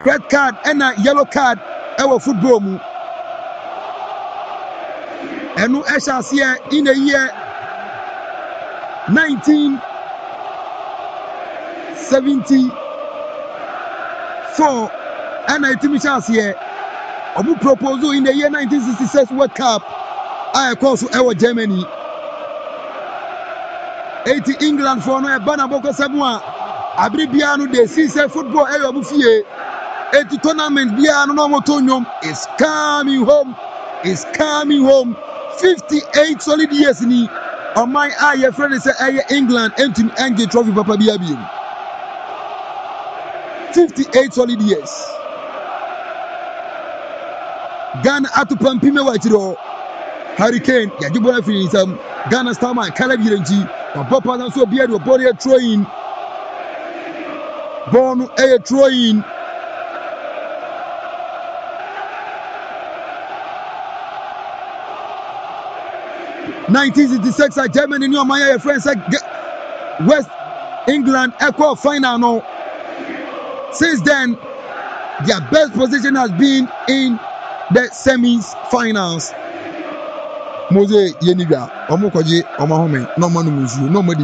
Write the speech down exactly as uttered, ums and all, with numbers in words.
red card and a yellow card ever football mu. And no Eshas here in the year nineteen seventy-four and I think Eshas here Obu proposal in the year nineteen sixty-six World Cup I course ever Germany eighty England for no banner boko seven abri biano de see football ever bufie eighty tournament biano no motonyom is coming home is coming home fifty-eight solid years ni on my eye your friend say England enti enge trophy papa bia bia fifty-eight solid years Ghana atupampime wachiro Hurricane ya jibola finisam Ghana starman kala birenji wa papa na so bia do body throwing bonu e throwing nineteen sixty-six at Germany new my your friends West England equal final no. Since then their best position has been in the semi-finals. Mose Yeniga, Omokoji, Omahome, no man, no